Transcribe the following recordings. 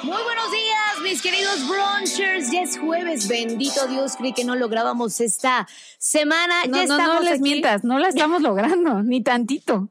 Muy buenos días, mis queridos brunchers. Ya es jueves, bendito Dios, creí que no lo grabamos esta semana. No les mientas, no la estamos logrando, ni tantito.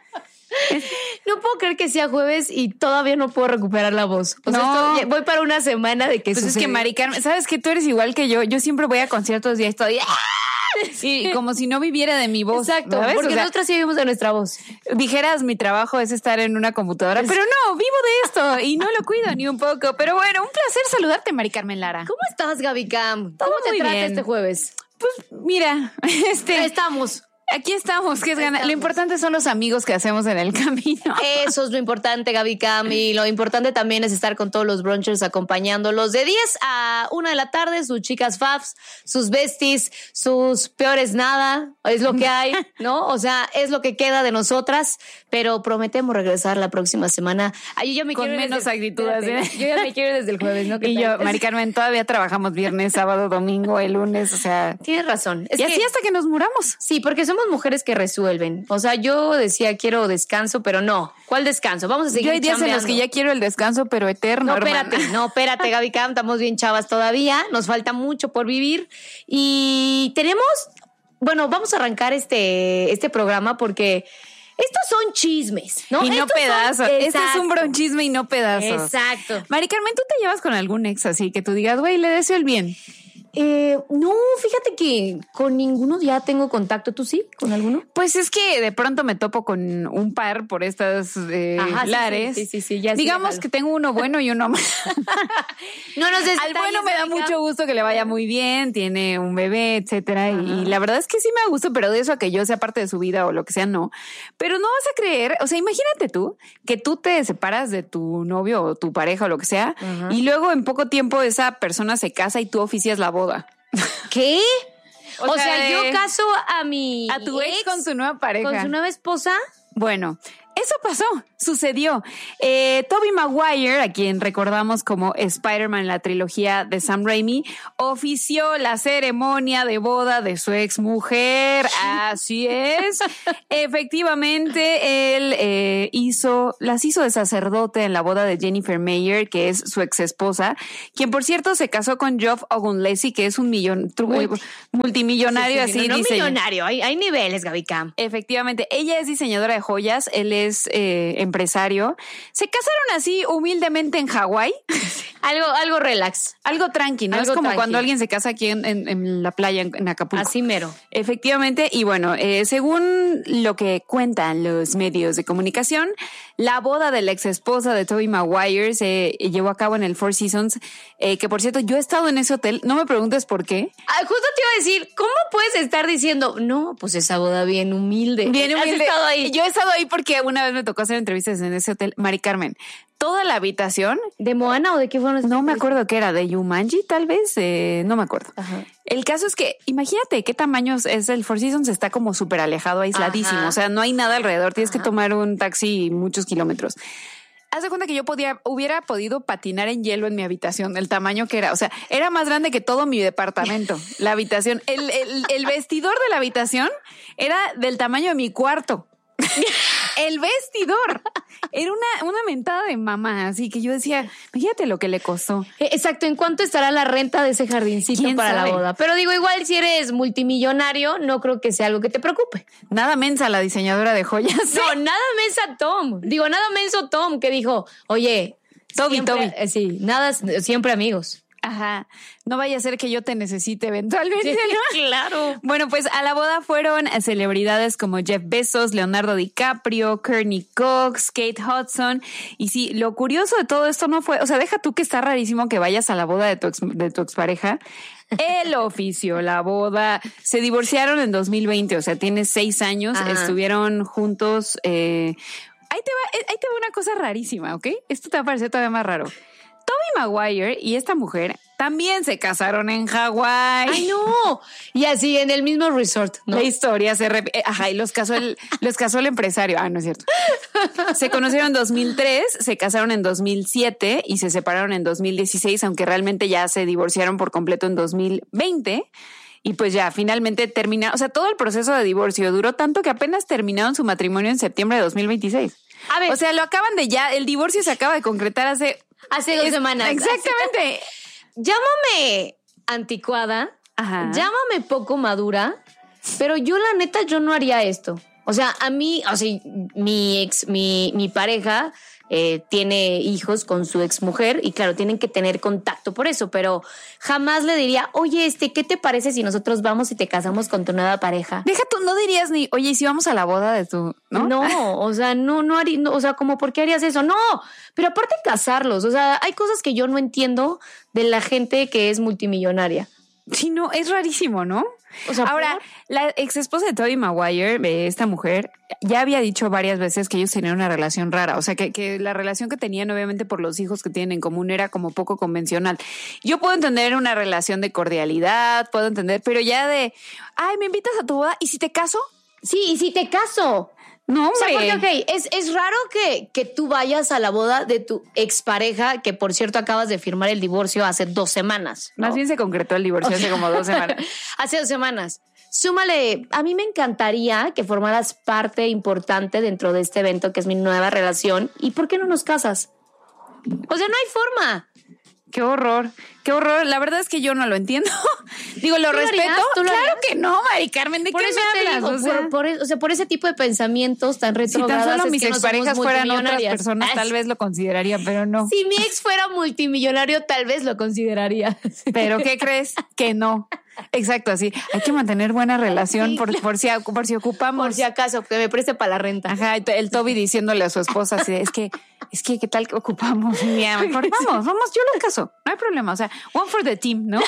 No puedo creer que sea jueves y todavía no puedo recuperar la voz. O sea, voy para una semana de que pues sucede. Es que, Mari Carmen, ¿sabes qué? Tú eres igual que yo. Yo siempre voy a conciertos y estoy... Sí, como si no viviera de mi voz. Exacto, ¿sabes? Porque nosotras sí vivimos de nuestra voz. Dijeras, mi trabajo es estar en una computadora, pero no, vivo de esto y no lo cuido ni un poco. Pero bueno, un placer saludarte, Mari Carmen Lara. ¿Cómo estás, Gaby Cam? Todo ¿Cómo te muy trata bien. este jueves? Pues mira, Estamos. Aquí estamos, que es ganar. Lo importante son los amigos que hacemos en el camino. Eso es lo importante, Gaby Cam. Y lo importante también es estar con todos los brunchers acompañándolos de 10 a 1 de la tarde, sus chicas fabs, sus besties, sus peores nada. Es lo que hay, ¿no? O sea, es lo que queda de nosotras, pero prometemos regresar la próxima semana. Ay, yo me con quiero menos actitudes. Yo ya me quiero ir desde el jueves, ¿no? Y yo, Mari Carmen, todavía trabajamos viernes, sábado, domingo, el lunes, o sea... Tienes razón. Y así hasta que nos muramos. Sí, porque somos mujeres que resuelven. O sea, yo decía quiero descanso, pero no. ¿Cuál descanso? Vamos a seguir. Yo hay días chambeando. en los que ya quiero el descanso, pero eterno. No, espérate, Gaby Cam, estamos bien chavas todavía. Nos falta mucho por vivir. Y tenemos, bueno, vamos a arrancar este programa porque estos son chismes, ¿no? Y no pedazos. Este es un bronchisme y no pedazos. Exacto. Mari Carmen, ¿tú te llevas con algún ex así que tú digas, güey, le deseo el bien? No, fíjate que con ninguno ya tengo contacto. ¿Tú sí? ¿Con alguno? Pues es que de pronto me topo con un par por estas lares. Sí, ya digamos que tengo uno bueno y uno malo. No nos des Al detalles, bueno me da amiga. mucho gusto que le vaya muy bien, tiene un bebé, etcétera. Y la verdad es que sí me da gusto, pero de eso a que yo sea parte de su vida o lo que sea, no. Pero no vas a creer, o sea, imagínate tú que tú te separas de tu novio o tu pareja o lo que sea, y luego en poco tiempo esa persona se casa y tú oficias la boda. ¿Qué? O sea, sea, yo caso a mi a tu ex con su nueva pareja. con su nueva esposa. Bueno, eso pasó, sucedió. Tobey Maguire, a quien recordamos como Spider-Man en la trilogía de Sam Raimi, ofició la ceremonia de boda de su ex mujer. Así es. Efectivamente, él las hizo de sacerdote en la boda de Jennifer Meyer, que es su ex esposa, quien por cierto se casó con Geoff O'Gunlesi, que es un multimillonario, Sí, así no dice. millonario, hay niveles, Gaby Cam. Efectivamente, ella es diseñadora de joyas, él es empresario. Se casaron así humildemente en Hawái. Algo relax. Algo tranqui, ¿no? Algo es como tranqui. cuando alguien se casa aquí en la playa, en Acapulco. Así mero. Efectivamente, y bueno, según lo que cuentan los medios de comunicación, la boda de la ex esposa de Tobey Maguire se llevó a cabo en el Four Seasons, que por cierto, yo he estado en ese hotel, no me preguntes por qué. Justo te iba a decir, ¿cómo puedes estar diciendo, no, pues esa boda bien humilde? Bien humilde. ¿Has estado ahí? Yo he estado ahí porque una vez me tocó hacer entrevistas en ese hotel. Mari Carmen, toda la habitación... ¿De Moana o de qué fueron? No me acuerdo qué era, de Jumanji tal vez, no me acuerdo. Ajá. El caso es que, imagínate qué tamaños es el Four Seasons, está como súper alejado, aisladísimo, Ajá. o sea, no hay nada alrededor, tienes que tomar un taxi muchos kilómetros. Haz de cuenta que yo hubiera podido patinar en hielo en mi habitación, el tamaño que era, o sea, era más grande que todo mi departamento, la habitación, el vestidor de la habitación era del tamaño de mi cuarto. El vestidor era una mentada de mamá, así que yo decía, fíjate lo que le costó. Exacto, ¿en cuánto estará la renta de ese jardincito ¿Quién para sabe? la boda? Pero digo, igual si eres multimillonario, no creo que sea algo que te preocupe. Nada mensa la diseñadora de joyas. No, nada mensa Tom. Digo, nada menso Tom, que dijo, oye, Toby. Sí, nada, siempre amigos. Ajá. No vaya a ser que yo te necesite eventualmente, ¿no? Claro. Bueno, pues a la boda fueron celebridades como Jeff Bezos, Leonardo DiCaprio, Courtney Cox, Kate Hudson. Y sí, lo curioso de todo esto no fue, o sea, deja tú que está rarísimo que vayas a la boda de tu expareja. El oficio, la boda. Se divorciaron en 2020, o sea, tiene 6 años. Ajá. Estuvieron juntos. Ahí te va una cosa rarísima, ¿ok? Esto te va a parecer todavía más raro. Tobey Maguire y esta mujer también se casaron en Hawái. ¡Ay, no! Y así, en el mismo resort, ¿no? La historia se repite. Ajá, y los casó el empresario. Ah, no es cierto. Se conocieron en 2003, se casaron en 2007 y se separaron en 2016, aunque realmente ya se divorciaron por completo en 2020. Y pues ya, finalmente terminaron. O sea, todo el proceso de divorcio duró tanto que apenas terminaron su matrimonio en septiembre de 2026. A ver. O sea, el divorcio se acaba de concretar hace Hace 2 semanas. Exactamente. Llámame anticuada, Ajá. llámame poco madura, pero yo la neta, yo no haría esto. O sea, a mí, o sea, mi pareja tiene hijos con su exmujer y claro, tienen que tener contacto por eso, pero jamás le diría, oye, ¿qué te parece si nosotros vamos y te casamos con tu nueva pareja? Deja tú, no dirías ni, oye, ¿y si vamos a la boda de tu, no? No, o sea, no haría, o sea, como, ¿por qué harías eso? No, pero aparte casarlos, o sea, hay cosas que yo no entiendo de la gente que es multimillonaria. Sí, no, es rarísimo, ¿no? O sea, ahora, la ex esposa de Tobey Maguire, esta mujer, ya había dicho varias veces que ellos tenían una relación rara. O sea, que la relación que tenían, obviamente, por los hijos que tienen en común, era como poco convencional. Yo puedo entender una relación de cordialidad, puedo entender, pero ya de, ay, ¿me invitas a tu boda? ¿Y si te caso? Sí, y si te caso. No, hombre. O sea, porque, es raro que tú vayas a la boda de tu expareja, que por cierto acabas de firmar el divorcio hace 2 semanas, ¿no? Más bien se concretó el divorcio hace como 2 semanas. Hace 2 semanas. Súmale, a mí me encantaría que formaras parte importante dentro de este evento, que es mi nueva relación. ¿Y por qué no nos casas? O sea, no hay forma. Qué horror, qué horror. La verdad es que yo no lo entiendo. Digo, lo respeto. ¿Tú lo harías? Claro que no, Mari Carmen, ¿de Por qué eso me te hablas? digo, por ese tipo de pensamientos tan Si retrógradas. tan solo es mis que no exparejas somos fueran otras multimillonarias. personas, tal vez lo consideraría, pero no. Si mi ex fuera multimillonario, tal vez lo consideraría. Pero ¿qué crees? Que no. Exacto, así. Hay que mantener buena relación Sí, por si ocupamos. Por si acaso, que me preste para la renta. Ajá, el Toby diciéndole a su esposa así, es que ¿qué tal que ocupamos? Ya, mejor vamos, yo lo caso, no hay problema, o sea, one for the team, ¿no?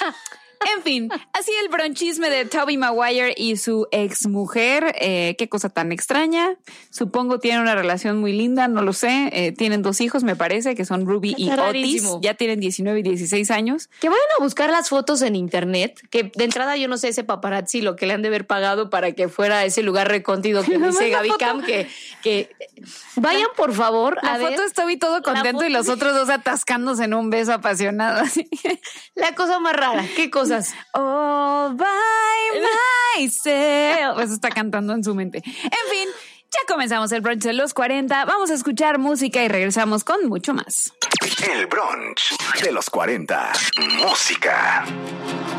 En fin, así el bronchisme de Tobey Maguire y su exmujer. Qué cosa tan extraña. Supongo tienen una relación muy linda, no lo sé. Tienen 2 hijos, me parece, que son Ruby y Otis. Ya tienen 19 y 16 años. Que vayan a buscar las fotos en internet, que de entrada yo no sé ese paparazzi lo que le han de haber pagado para que fuera a ese lugar recóndido que dice Gaby Cam, que vayan por favor La foto es Toby todo contento y los otros 2 atascándose en un beso apasionado. Así. La cosa más rara, ¿qué cosas? All by myself. Eso está cantando en su mente. En fin, ya comenzamos el brunch de los 40. Vamos a escuchar música y regresamos con mucho más. El brunch de los 40. Música.